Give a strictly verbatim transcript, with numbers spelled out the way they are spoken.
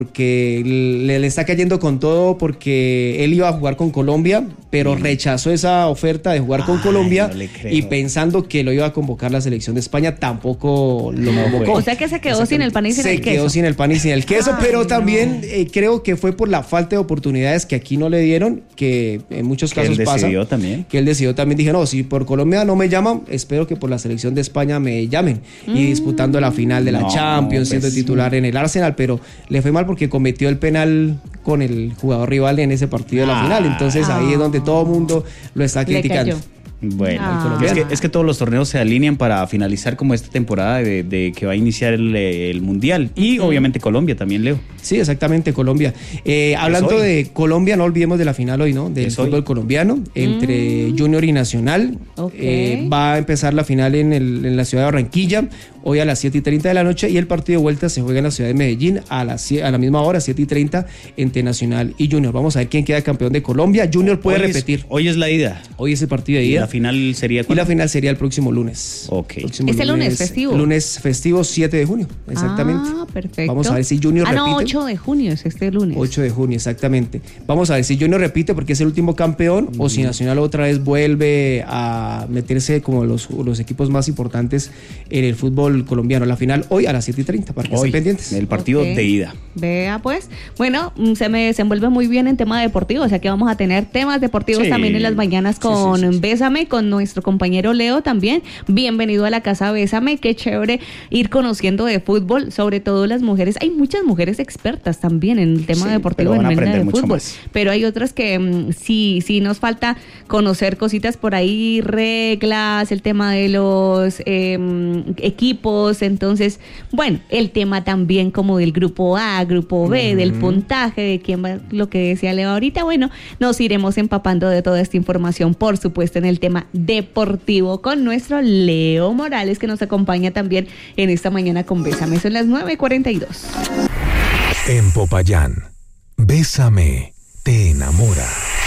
porque le, le está cayendo con todo, porque él iba a jugar con Colombia, pero sí. rechazó esa oferta de jugar Ay, con Colombia no y pensando que lo iba a convocar la selección de España, tampoco lo convocó. O sea que se quedó sin el pan y sin se el queso. Se quedó sin el pan y sin el queso, Ay, pero también no. eh, creo que fue por la falta de oportunidades que aquí no le dieron, que en muchos casos que él pasa. decidió también. Que él decidió también, dije, no, si por Colombia no me llaman, espero que por la selección de España me llamen. Mm. Y disputando la final de la no, Champions, pues, siendo titular sí. en el Arsenal, pero le fue mal porque cometió el penal con el jugador rival en ese partido de la ah, final, entonces ah, ahí es donde todo el mundo lo está criticando. Bueno, ah. es, que, es que todos los torneos se alinean para finalizar como esta temporada de, de que va a iniciar el, el Mundial y uh-huh. obviamente Colombia también, Leo. Sí, exactamente, Colombia. Eh, hablando de Colombia, no olvidemos de la final hoy, ¿no? Del es fútbol hoy. colombiano entre mm. Junior y Nacional. Okay. Eh, va a empezar la final en, el, en la ciudad de Barranquilla, hoy a las siete y treinta de la noche, y el partido de vuelta se juega en la ciudad de Medellín a, las, a la misma hora, siete y treinta, entre Nacional y Junior. Vamos a ver quién queda campeón de Colombia. Junior puede hoy repetir. Es, hoy es la ida. Hoy es el partido de ida. ¿Y la final sería cuándo? Y la final sería el próximo lunes. Ok. ¿Este lunes, lunes festivo? Lunes festivo, siete de junio, exactamente. Ah, perfecto. Vamos a ver si Junior ah, repite. Ah, no, ocho de junio es este lunes. ocho de junio, exactamente. Vamos a ver si Junior repite porque es el último campeón uh-huh. o si Nacional otra vez vuelve a meterse como los, los equipos más importantes en el fútbol colombiano. La final hoy a las siete y treinta, para que hoy, estén pendientes. El partido okay. de ida. Vea pues. Bueno, se me desenvuelve muy bien en tema deportivo, o sea que vamos a tener temas deportivos sí. también en las mañanas con sí, sí, sí, sí. Bésame, con nuestro compañero Leo también. Bienvenido a la casa Bésame, qué chévere ir conociendo de fútbol, sobre todo las mujeres. Hay muchas mujeres expertas también en el tema sí, deportivo, en el de fútbol, más. Pero hay otras que um, sí, sí nos falta conocer cositas por ahí, reglas, el tema de los eh, equipos, entonces, bueno, el tema también como del grupo A, grupo B, uh-huh. del puntaje, de quién va, lo que decía Leo ahorita, bueno, nos iremos empapando de toda esta información, por supuesto, en el tema deportivo con nuestro Leo Morales, que nos acompaña también en esta mañana con Bésame. Son las nueve cuarenta y dos. En Popayán, Bésame te enamora.